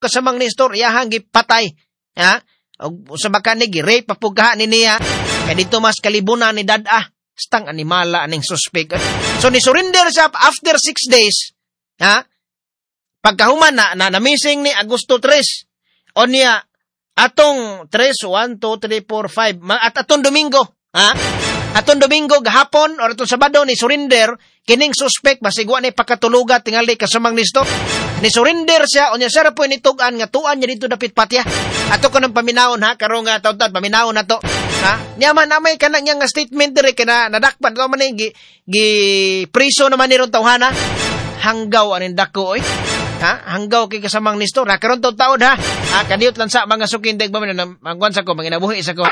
kasamang Nestor, iyahang gipatay. Ha? O sa makanig, rape papugha ni niya. Kaya dito mas kalibunan ni Dada. Stang animala aning suspect. So ni surrender siya after 6 days. Ha? Pagkahuman na missing ni Agosto 3. O niya, atong 3, 1, 2, 3, 4, 5. At atong Domingo. Ha? Atong Domingo, gahapon, o atong Sabado ni surrender, kining suspect, masigwa ni pakatuluga, tingali kasamang Nestor. Ni surrender siya, o niya sarap po nitugan, nga tuan niya dito dapit patya. Ato ko ng paminahon ha, karong nga taon-taon, paminahon na to. Ha? Niyaman namay ka na niya nga statement dire, kina nadakpan, ito man gi priso naman ni ron tawhana. Hanggaw aning dako, oy. Ha? Hanggaw kay kasamang Nestor, ha? Karon taon ha. Ha? Kadiot lang sa mga sukindig, magwan sa ko, manginabuhi sa ko.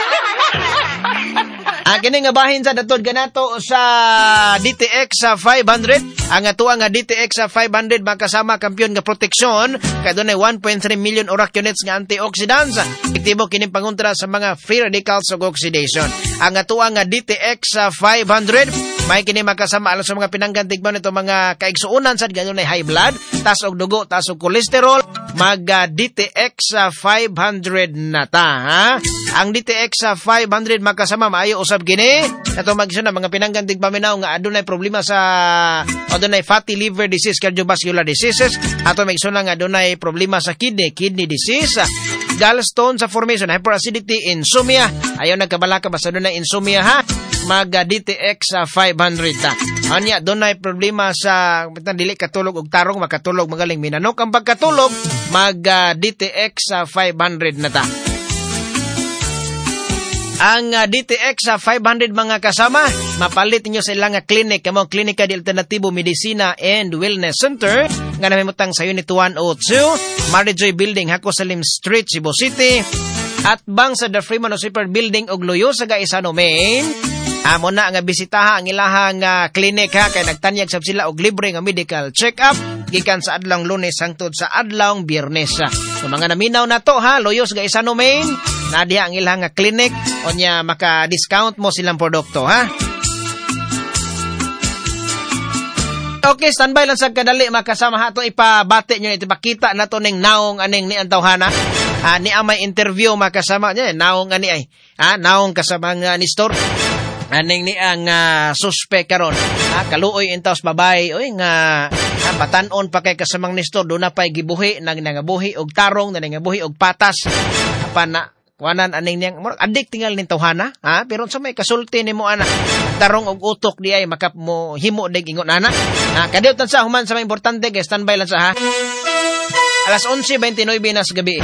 Kini nga bahin sa datod ganato sa DTX sa 500. Ang atuang nga DTX sa 500 makasama kampiyon nga proteksyon kay dunay 1.3 million ORAC units nga antioxidants. Epektibo kini pangontra sa mga free radicals ug oxidation. Ang atuang nga DTX sa 500 may kini makasama alang sa mga pinanggan tigbaw nito mga kaigsuonan sa dunay high blood, taas og dugo, taas og cholesterol, mag DTX sa 500 nata, ha? Ang DTX sa 500 makasama maayo usab kini ato magsuna mga pinanggantig paminaw nga adunay problema sa adunay fatty liver disease, cardiovascular diseases, ato magsuna nga adunay problema sa kidney disease, gallstone sa formation, hyperacidity, insomnia. Ayaw nagkabalaka basta adunay insomnia ha. Mag DTX sa 500 ta. Anya dunay problema sa dili katulog og tarong, makatulog magaling minanok ang pagkatulog, mag DTX sa 500 na ta. Ang DTX sa 500 mga kasama, mapalit ninyo sa ilang clinic, kamo Klinika de Alternatibo Medicina and Wellness Center, nga namimutang sa Unit 102, Marijoy Building, Hako Salim Street, Cebu City, at bang sa The Freeman Super Building og Loyo sa Gaisano, Maine. Amo na nga bisitaha ang ilahang clinic ha, kay nagtanyag sab sila og libre nga medical check-up gikan sa adlawng Lunes hangtod sa adlawng Biyernes. So mga naminaw na to ha, Loyo sa Gaisano, Maine, na diha ang ilang clinic, o niya maka-discount mo silang produkto, ha? Okay, standby lang sa kadali, makasama ha ito, ipabate nyo, ipakita na to ning naong aning ni Antawhana. Ni amay interview, makasama niya, naong ani ay, naong kasamang Nestor. Aning ni ang suspect karon, kaluoy intaws babae, oy nga batanon pa kay kasamang Nestor, do na pay gibuhi, nangabuhi og tarong, nangabuhi og patas, pana kuanan aning niyang adik tingal ning tawhana, ha? Pero sa may kasulti nimo ana, tarong og utok di ay makap mo himo dig ingon ana. Kadiot sa human sa may importante kay standby lang sa ha. Alas 11:29 na sa gabi.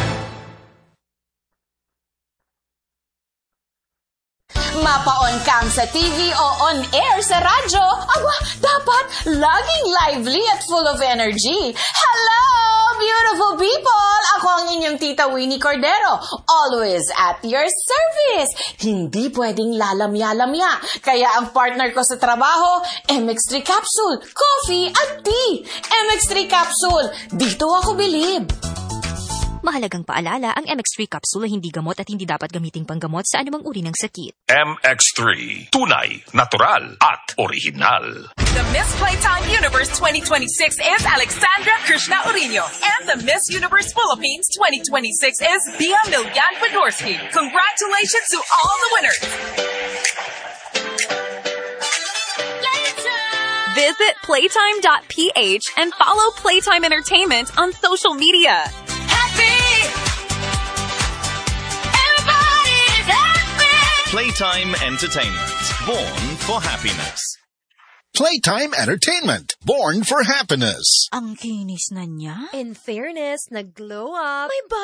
Mapa-on cam sa TV o on-air sa radyo, aba, dapat laging lively at full of energy. Hello, beautiful people! Ako ang inyong tita Winnie Cordero, always at your service. Hindi pwedeng lalamya-lamya. Kaya ang partner ko sa trabaho, MX3 Capsule, coffee at tea. MX3 Capsule, dito ako bilib. Mahalagang paalala, ang MX3 capsule ay hindi gamot at hindi dapat gamiting panggamot sa anumang uri ng sakit. MX3, tunay, natural, at original. The Miss Playtime Universe 2026 is Alexandra Krishna Urino, and the Miss Universe Philippines 2026 is Bia Milyan Podorsky. Congratulations to all the winners! Visit playtime.ph and follow Playtime Entertainment on social media. Playtime Entertainment, born for happiness. Playtime Entertainment, born for happiness. Ang kinis na niya. In fairness, nag-glow up. May